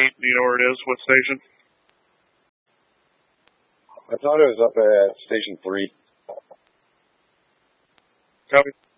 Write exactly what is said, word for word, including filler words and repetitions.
Do you know where it is? What station? I thought it was up at Station three. Copy.